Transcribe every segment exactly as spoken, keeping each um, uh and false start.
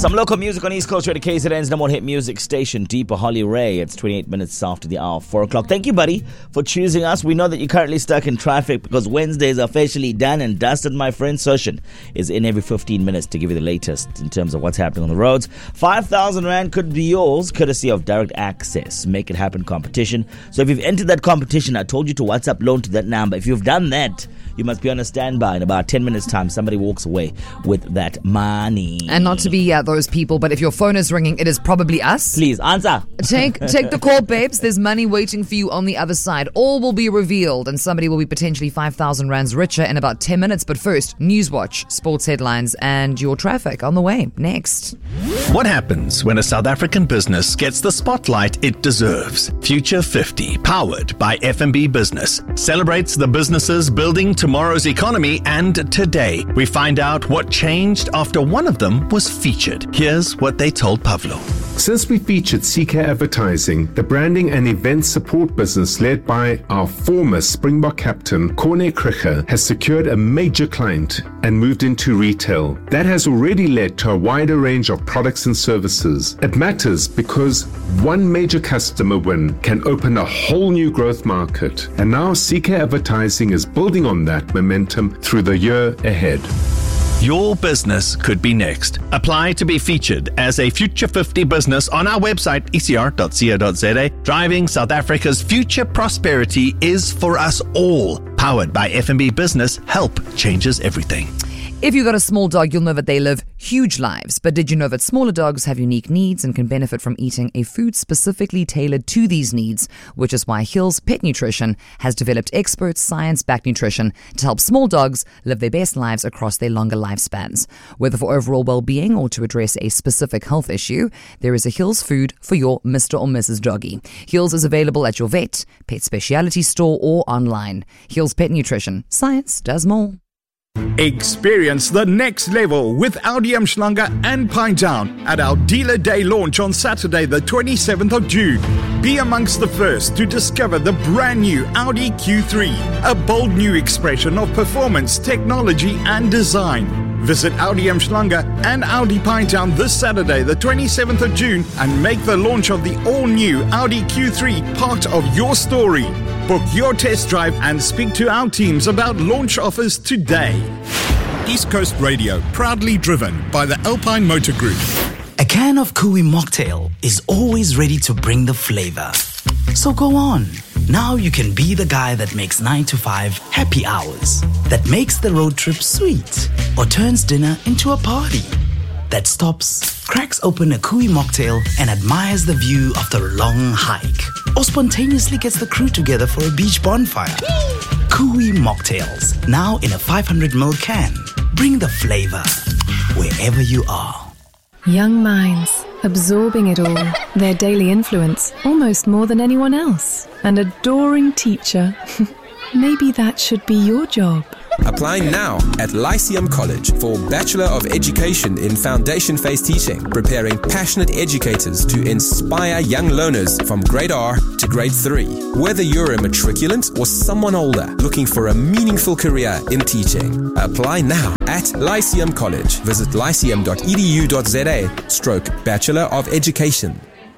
Some local music on East Coast Radio, K Z N's number one hit music station, Deepa Holly Ray. It's twenty-eight minutes after the hour, four o'clock. Thank you, buddy, for choosing us. We know that you're currently stuck in traffic because Wednesday is officially done and dusted. My friend Soshin is in every fifteen minutes to give you the latest in terms of what's happening on the roads. five thousand Rand could be yours, courtesy of Direct Access. Make it happen competition. So if you've entered that competition, I told you to WhatsApp loan to that number. If you've done that, you must be on a standby. In about ten minutes' time, somebody walks away with that money. And not to be uh, those people, but if your phone is ringing, it is probably us. Please, answer. Take take the call, babes. There's money waiting for you on the other side. All will be revealed, and somebody will be potentially five thousand rands richer in about ten minutes. But first, Newswatch, sports headlines, and your traffic on the way. Next. What happens when a South African business gets the spotlight it deserves? Future fifty, powered by F N B Business, celebrates the businesses building tomorrow's economy, and today we find out what changed after one of them was featured. Here's what they told Pavlo. Since we featured C K Advertising, the branding and event support business led by our former Springbok captain, Corne Krige, has secured a major client and moved into retail. That has already led to a wider range of products and services. It matters because one major customer win can open a whole new growth market. And now C K Advertising is building on that momentum through the year ahead. Your business could be next. Apply to be featured as a Future fifty business on our website, e c r dot co dot z a. Driving South Africa's future prosperity is for us all. Powered by F N B Business, help changes everything. If you've got a small dog, you'll know that they live huge lives. But did you know that smaller dogs have unique needs and can benefit from eating a food specifically tailored to these needs? Which is why Hills Pet Nutrition has developed expert science-backed nutrition to help small dogs live their best lives across their longer lifespans. Whether for overall well-being or to address a specific health issue, there is a Hills food for your Mister or Missus Doggy. Hills is available at your vet, pet specialty store, or online. Hills Pet Nutrition. Science does more. Experience the next level with Audi Umhlanga and Pinetown at our Dealer Day launch on Saturday the twenty-seventh of June. Be amongst the first to discover the brand new Audi Q three, a bold new expression of performance, technology and design. Visit Audi Umhlanga and Audi Pinetown this Saturday the twenty-seventh of June and make the launch of the all-new Audi Q three part of your story. Book your test drive and speak to our teams about launch offers today. East Coast Radio, proudly driven by the Alpine Motor Group. A can of Kui Mocktail is always ready to bring the flavor. So go on. Now you can be the guy that makes nine to five happy hours, that makes the road trip sweet, or turns dinner into a party, that stops, cracks open a Kui Mocktail and admires the view of the long hike, or spontaneously gets the crew together for a beach bonfire. Kui Mocktails, now in a five hundred milliliter can. Bring the flavor wherever you are. Young minds, absorbing it all, their daily influence, almost more than anyone else. An adoring teacher. Maybe that should be your job. Apply now at Lyceum College for Bachelor of Education in Foundation Phase Teaching, preparing passionate educators to inspire young learners from grade R to grade three. Whether you're a matriculant or someone older looking for a meaningful career in teaching, apply now at Lyceum College. Visit lyceum dot e d u dot z a stroke Bachelor of Education.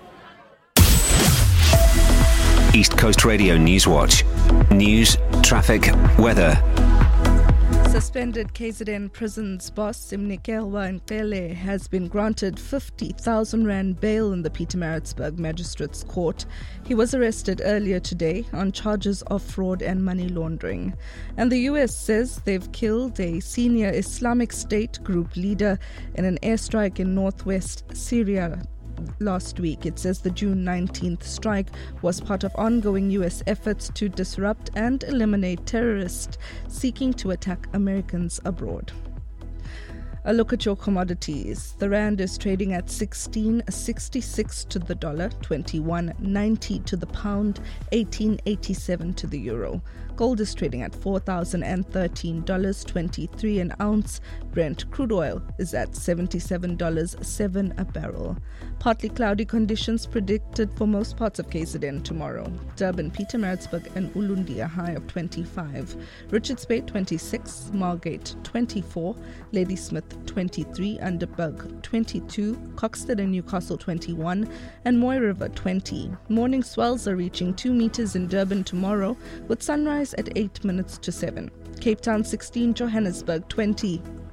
East Coast Radio Newswatch. News, traffic, weather. Suspended K Z N Prisons boss Simnikelwa Nkele has been granted fifty thousand rand bail in the Pietermaritzburg Magistrates Court. He was arrested earlier today on charges of fraud and money laundering. And the U S says they've killed a senior Islamic State group leader in an airstrike in northwest Syria last week. It says the June nineteenth strike was part of ongoing U S efforts to disrupt and eliminate terrorists seeking to attack Americans abroad. A look at your commodities. The rand is trading at sixteen sixty-six to the dollar, twenty-one ninety to the pound, eighteen eighty-seven to the euro. Gold is trading at four thousand thirteen dollars and twenty-three cents an ounce. Brent crude oil is at seventy-seven dollars and seven cents a barrel. Partly cloudy conditions predicted for most parts of K Z N tomorrow. Durban, Pietermaritzburg and Ulundi a high of twenty-five. Richards Bay twenty-six, Margate twenty-four, Ladysmith twenty-three, Underberg twenty-two, Coxton and Newcastle twenty-one, and Moy River twenty. Morning swells are reaching two meters in Durban tomorrow, with sunrise at eight minutes to seven. Cape Town sixteen, Johannesburg twenty.